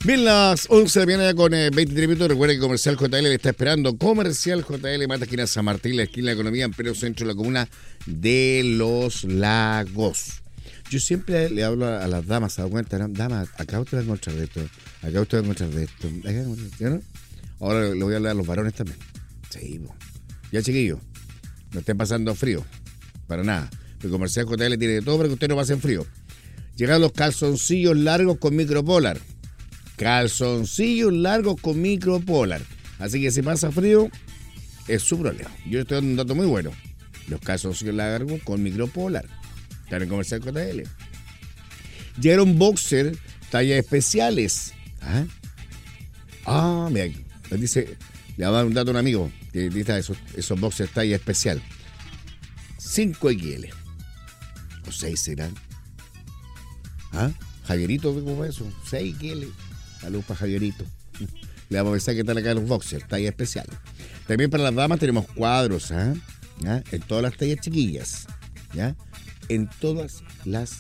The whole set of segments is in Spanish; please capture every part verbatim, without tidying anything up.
Bien, las once de la mañana con eh, veintitrés minutos. Recuerda que Comercial J L le está esperando. Comercial J L, Mata esquina San Martín, la esquina de la economía, en pleno centro de la comuna de Los Lagos. Yo siempre le hablo a, a las damas, ¿se da cuenta? ¿No? Damas, acá usted va a encontrar de esto. Acá usted va a encontrar de esto. Acá, ¿no? Ahora le voy a hablar a los varones también. Sí, bo. Ya, chiquillos, no estén pasando frío. Para nada. El Comercial J L tiene de todo para que usted no pasen frío. Llegan los calzoncillos largos con micropolar. Calzoncillos largos con micropolar. Así que si pasa frío, es su problema. Yo estoy dando un dato muy bueno. Los calzoncillos largos con micropolar. Están en Comercial J L. Llegaron boxer, tallas especiales. Ah, ah mira, me dice, le va a dar un dato a un amigo que dice esos, esos boxers talla especial. cinco equis ele. O seis serán. ¿Ah? Javierito, ¿cómo es eso? seis equis ele. Saludos para Javierito. Le vamos a pensar que están acá los boxers, talla especial. También para las damas tenemos cuadros, ¿ah? ¿Ah? En todas las tallas chiquillas, ¿ya? En todas las...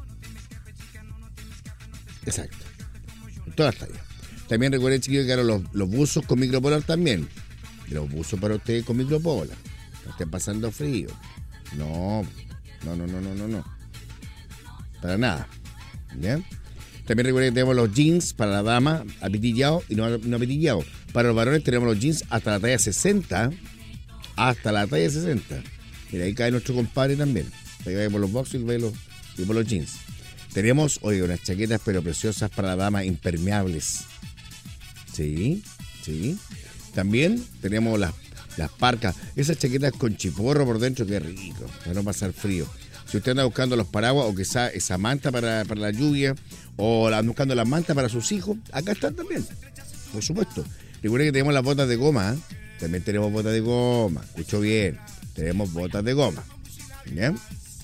Exacto. En todas las tallas. También recuerden, chiquillos, que ahora los, los buzos con micropolar también. Los buzos para ustedes con micropolar. No estén pasando frío. No, no, no, no, no, no, no. Para nada. ¿Bien? También recuerden que tenemos los jeans para la dama, apitillados y no, no apitillados. Para los varones tenemos los jeans hasta la talla sesenta. Hasta la talla sesenta. Mira, ahí cae nuestro compadre también. Ahí va por los boxers y, los, y por los jeans. Tenemos, oye, unas chaquetas pero preciosas para la dama, impermeables. Sí, sí. También tenemos las, las parcas. Esas chaquetas con chiporro por dentro, qué rico, para no pasar frío. Si usted anda buscando los paraguas o quizá esa manta para, para la lluvia, o anda buscando las mantas para sus hijos, acá están también, por supuesto. Recuerden que tenemos las botas de goma, ¿eh? También tenemos botas de goma, escucho bien, tenemos botas de goma. ¿Bien?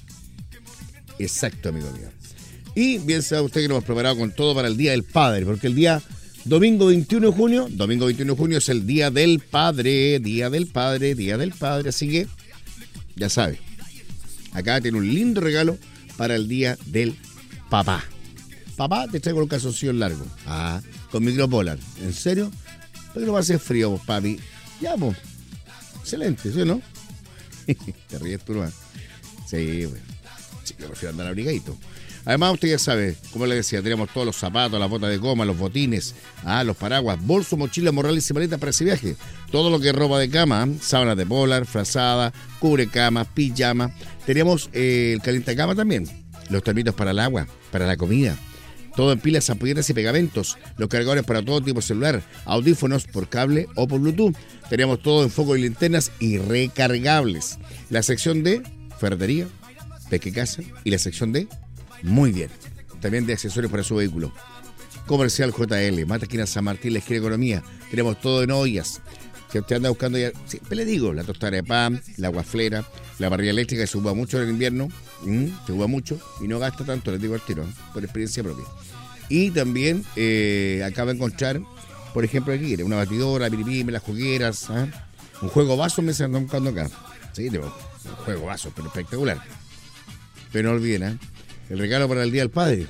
Exacto, amigo mío. Y bien sabe usted que nos hemos preparado con todo para el Día del Padre, porque el día domingo veintiuno de junio, domingo veintiuno de junio es el Día del Padre, Día del Padre, Día del Padre, así que ya sabe. Acá tiene un lindo regalo para el Día del Papá. Papá, te traigo los calzoncillos largos. Ah, con micropolar. ¿En serio? ¿Por qué no va a hacer frío, vos, papi? Ya, pues. Excelente, ¿sí o no? Te ríes tú, ¿no? Sí, bueno. Sí, yo prefiero andar abrigadito. Además, usted ya sabe, como le decía, tenemos todos los zapatos, las botas de goma, los botines, ah, los paraguas, bolso, mochila, morrales y maletas para ese viaje. Todo lo que es ropa de cama, sábanas de polar, frazada, cubrecamas, pijama. Tenemos eh, el calentacama también, los termitos para el agua, para la comida. Todo en pilas, ampolletas y pegamentos. Los cargadores para todo tipo de celular, audífonos por cable o por Bluetooth. Tenemos todo en foco y linternas y recargables. La sección de ferretería, pesca y caza y la sección de muy bien. También de accesorios para su vehículo. Comercial J L, Mata esquina San Martín, la esquina de economía. Tenemos todo en ollas. Si usted anda buscando ya, siempre le digo, la tostada de pan, la guaflera, la parrilla eléctrica que se usa mucho en el invierno, ¿Mm? se usa mucho y no gasta tanto, les digo al tiro, ¿eh? Por experiencia propia. Y también eh, acá va a encontrar, por ejemplo, aquí, una batidora, piripime, las jugueras, ¿eh? Un juego vaso me están buscando acá. Sí, tengo un juego vaso, pero espectacular. Pero no olviden, ¿eh? El regalo para el Día del Padre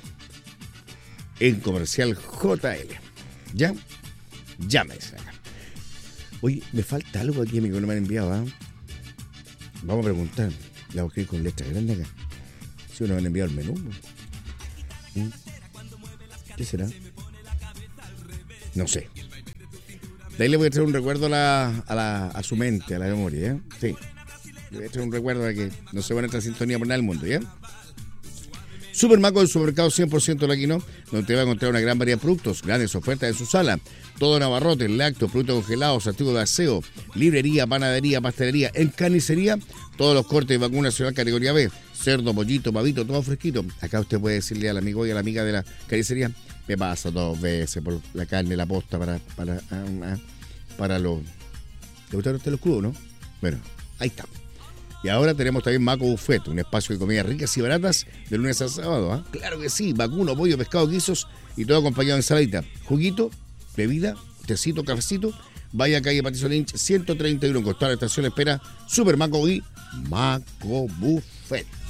en Comercial J L. ¿Ya? Llámese acá. Oye, me falta algo aquí, amigo, no me han enviado, ¿eh? Vamos a preguntar. La voy a escribir con letra grande acá. Si no me han enviado el menú. ¿Mm? ¿Qué será? No sé. De ahí le voy a traer un recuerdo a, la, a, la, a su mente, a la memoria, ¿eh? Sí. Le voy a traer un recuerdo de que no se va a nuestra sintonía por nada del mundo, ¿ya? Supermaco, el supermercado cien por ciento Laquino, donde te va a encontrar una gran variedad de productos, grandes ofertas en su sala, todo en abarrotes, lácteos, productos congelados, artículos de aseo, librería, panadería, pastelería, en carnicería, todos los cortes de vacuna nacional categoría B, cerdo, pollito, pavito, todo fresquito. Acá usted puede decirle al amigo y a la amiga de la carnicería, me pasa dos veces por la carne, la posta para para ah, ah, para los... ¿Le gustaron a usted los crudos, no? Bueno, ahí está. Y ahora tenemos también Maco Buffet, un espacio de comidas ricas y baratas de lunes a sábado. ¿eh? Claro que sí, vacuno, pollo, pescado, guisos y todo acompañado de ensaladita. Juguito, bebida, tecito, cafecito. Vaya a calle Patricio Lynch, ciento treinta y uno, en costada la estación espera Super Maco y Maco Buffet.